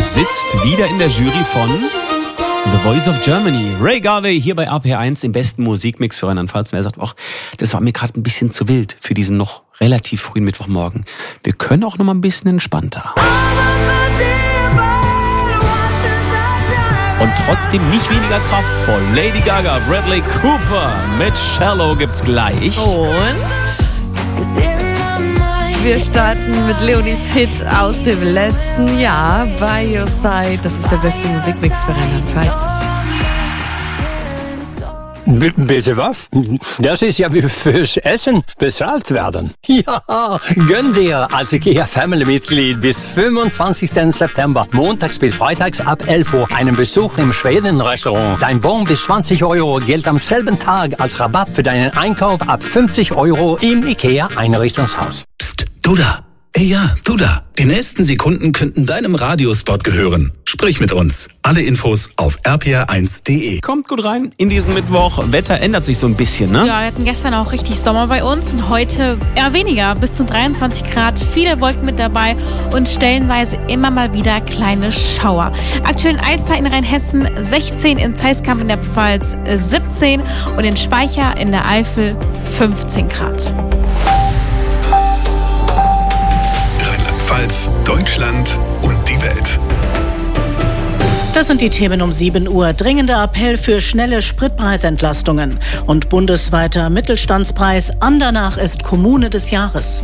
sitzt wieder in der Jury von The Voice of Germany. Ray Garvey hier bei RPR1 im besten Musikmix für Rheinland-Pfalz. Er sagt auch, das war mir gerade ein bisschen zu wild für diesen noch relativ frühen Mittwochmorgen. Wir können auch noch mal ein bisschen entspannter. Und trotzdem nicht weniger kraftvoll. Lady Gaga, Bradley Cooper mit Shallow gibt's gleich. Und wir starten mit Leonis Hit aus dem letzten Jahr, By Your Side. Das ist der beste Musikmix für Rheinland-Pfalz. Bitte was? Das ist ja wie fürs Essen bezahlt werden. Ja, gönn dir als IKEA-Family-Mitglied bis 25. September, montags bis freitags ab 11 Uhr, einen Besuch im Schweden-Restaurant. Dein Bon bis 20 € gilt am selben Tag als Rabatt für deinen Einkauf ab 50 € im IKEA-Einrichtungshaus. Psst, du da. Ja, du da. Die nächsten Sekunden könnten deinem Radiospot gehören. Sprich mit uns. Alle Infos auf rpr1.de. Kommt gut rein in diesen Mittwoch. Wetter ändert sich so ein bisschen, ne? Ja, wir hatten gestern auch richtig Sommer bei uns und heute eher weniger, bis zu 23 Grad. Viele Wolken mit dabei und stellenweise immer mal wieder kleine Schauer. Aktuell in Alster in Rheinhessen 16, in Zeiskamp in der Pfalz 17 und in Speicher in der Eifel 15 Grad. Rheinland-Pfalz, Deutschland und die Welt. Das sind die Themen um 7 Uhr. Dringender Appell für schnelle Spritpreisentlastungen. Und bundesweiter Mittelstandspreis. Andernach ist Kommune des Jahres.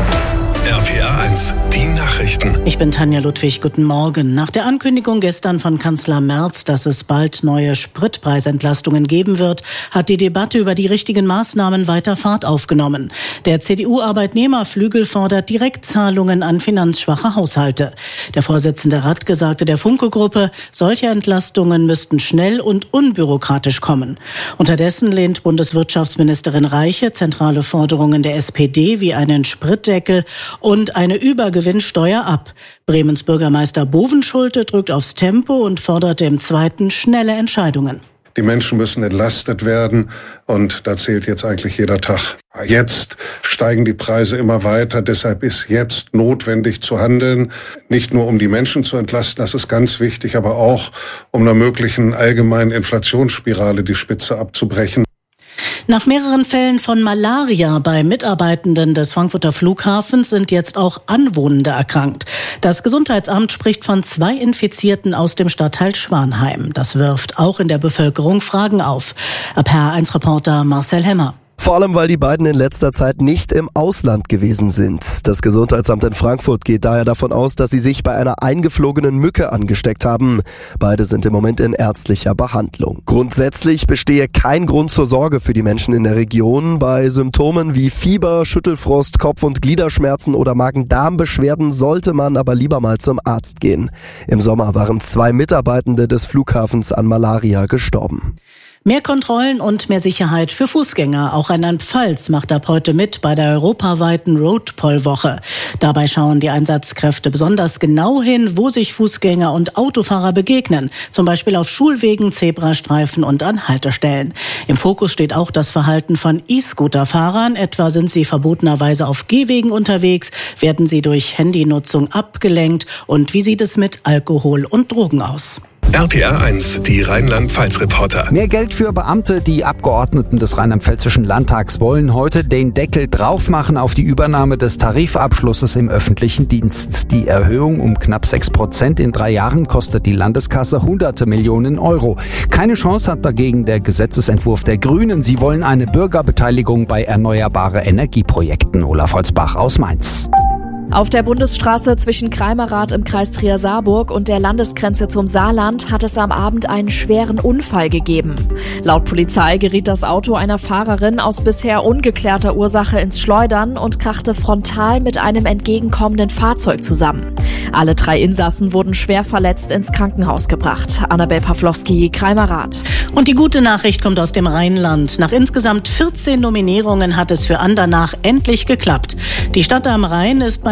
RPR1, die Nachrichten. Ich bin Tanja Ludwig, guten Morgen. Nach der Ankündigung gestern von Kanzler Merz, dass es bald neue Spritpreisentlastungen geben wird, hat die Debatte über die richtigen Maßnahmen weiter Fahrt aufgenommen. Der CDU-Arbeitnehmerflügel fordert Direktzahlungen an finanzschwache Haushalte. Der Vorsitzende Radke sagte der Funke-Gruppe, solche Entlastungen müssten schnell und unbürokratisch kommen. Unterdessen lehnt Bundeswirtschaftsministerin Reiche zentrale Forderungen der SPD wie einen Spritdeckel und eine Übergewinnsteuer ab. Bremens Bürgermeister Bovenschulte drückt aufs Tempo und forderte im Zweiten schnelle Entscheidungen. Die Menschen müssen entlastet werden und da zählt jetzt eigentlich jeder Tag. Jetzt steigen die Preise immer weiter, deshalb ist jetzt notwendig zu handeln. Nicht nur um die Menschen zu entlasten, das ist ganz wichtig, aber auch um einer möglichen allgemeinen Inflationsspirale die Spitze abzubrechen. Nach mehreren Fällen von Malaria bei Mitarbeitenden des Frankfurter Flughafens sind jetzt auch Anwohnende erkrankt. Das Gesundheitsamt spricht von 2 Infizierten aus dem Stadtteil Schwanheim. Das wirft auch in der Bevölkerung Fragen auf. RPR1-Reporter Marcel Hemmer. Vor allem, weil die beiden in letzter Zeit nicht im Ausland gewesen sind. Das Gesundheitsamt in Frankfurt geht daher davon aus, dass sie sich bei einer eingeflogenen Mücke angesteckt haben. Beide sind im Moment in ärztlicher Behandlung. Grundsätzlich bestehe kein Grund zur Sorge für die Menschen in der Region. Bei Symptomen wie Fieber, Schüttelfrost, Kopf- und Gliederschmerzen oder Magen-Darm-Beschwerden sollte man aber lieber mal zum Arzt gehen. Im Sommer waren 2 Mitarbeitende des Flughafens an Malaria gestorben. Mehr Kontrollen und mehr Sicherheit für Fußgänger. Auch Rheinland-Pfalz macht ab heute mit bei der europaweiten Roadpoll-Woche. Dabei schauen die Einsatzkräfte besonders genau hin, wo sich Fußgänger und Autofahrer begegnen. Zum Beispiel auf Schulwegen, Zebrastreifen und an Haltestellen. Im Fokus steht auch das Verhalten von E-Scooter-Fahrern. Etwa sind sie verbotenerweise auf Gehwegen unterwegs, werden sie durch Handynutzung abgelenkt. Und wie sieht es mit Alkohol und Drogen aus? RPR1, die Rheinland-Pfalz-Reporter. Mehr Geld für Beamte. Die Abgeordneten des Rheinland-Pfälzischen Landtags wollen heute den Deckel draufmachen auf die Übernahme des Tarifabschlusses im öffentlichen Dienst. Die Erhöhung um knapp 6% in 3 Jahren kostet die Landskasse hunderte Millionen Euro. Keine Chance hat dagegen der Gesetzesentwurf der Grünen. Sie wollen eine Bürgerbeteiligung bei erneuerbare Energieprojekten. Olaf Holzbach aus Mainz. Auf der Bundesstraße zwischen Kreimerath im Kreis Trier-Saarburg und der Landesgrenze zum Saarland hat es am Abend einen schweren Unfall gegeben. Laut Polizei geriet das Auto einer Fahrerin aus bisher ungeklärter Ursache ins Schleudern und krachte frontal mit einem entgegenkommenden Fahrzeug zusammen. Alle 3 Insassen wurden schwer verletzt ins Krankenhaus gebracht. Annabel Pawlowski, Kreimerath. Und die gute Nachricht kommt aus dem Rheinland. Nach insgesamt 14 Nominierungen hat es für Andernach endlich geklappt. Die Stadt am Rhein ist beim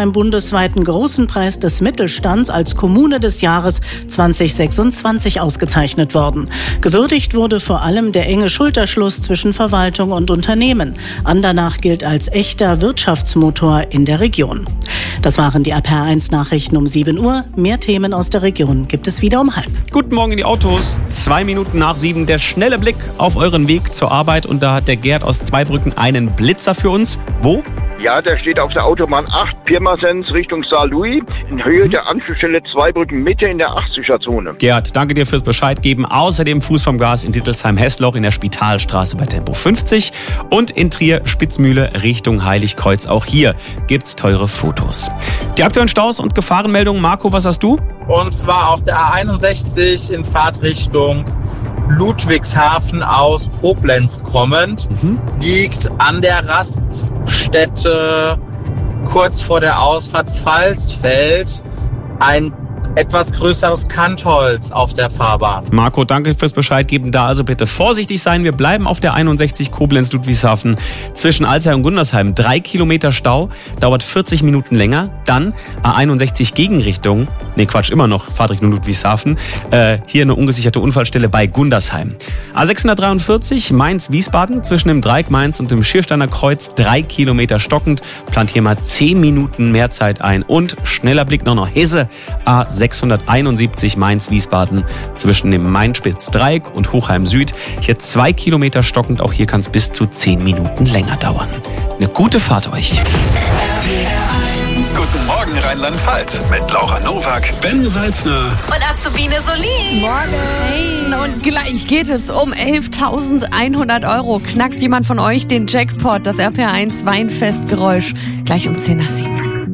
beim bundesweiten Großen Preis des Mittelstands als Kommune des Jahres 2026 ausgezeichnet worden. Gewürdigt wurde vor allem der enge Schulterschluss zwischen Verwaltung und Unternehmen. Andernach gilt als echter Wirtschaftsmotor in der Region. Das waren die RPR1 Nachrichten um 7 Uhr. Mehr Themen aus der Region gibt es wieder um 6:30. Guten Morgen in die Autos. 2 Minuten nach 7. Der schnelle Blick auf euren Weg zur Arbeit. Und da hat der Gerd aus Zweibrücken einen Blitzer für uns. Wo? Ja, der steht auf der Autobahn 8, Pirmasens Richtung Saarlouis, in Höhe der Anschlussstelle Zweibrücken Mitte in der 80er-Zone. Gerd, danke dir fürs Bescheid geben. Außerdem Fuß vom Gas in Dittelsheim-Hessloch in der Spitalstraße bei Tempo 50 und in Trier-Spitzmühle Richtung Heiligkreuz. Auch hier gibt's teure Fotos. Die aktuellen Staus und Gefahrenmeldungen. Marco, was hast du? Und zwar auf der A61 in Fahrtrichtung Ludwigshafen aus Koblenz kommend, liegt an der Raststätte kurz vor der Ausfahrt Pfalzfeld ein etwas größeres Kantholz auf der Fahrbahn. Marco, danke fürs Bescheid geben. Da also bitte vorsichtig sein. Wir bleiben auf der 61 Koblenz-Ludwigshafen zwischen Alzey und Gundersheim. 3 Kilometer Stau, dauert 40 Minuten länger. Dann A61 Gegenrichtung, immer noch Fahrtrichtung Ludwigshafen. Hier eine ungesicherte Unfallstelle bei Gundersheim. A643 Mainz-Wiesbaden zwischen dem Dreieck Mainz und dem Schiersteiner Kreuz. 3 Kilometer stockend. Plant hier mal 10 Minuten mehr Zeit ein. Und schneller Blick noch nach Hesse. A671 Mainz-Wiesbaden zwischen dem Main-Spitz-Dreieck und Hochheim Süd. Hier 2 Kilometer stockend, auch hier kann es bis zu 10 Minuten länger dauern. Eine gute Fahrt euch. Guten Morgen Rheinland-Pfalz mit Laura Nowak, Ben Salzner und Azubine Solin. Morgen. Und gleich geht es um 11.100 €. Knackt jemand von euch den Jackpot, das RPR1 Weinfestgeräusch, gleich um 10 nach 7.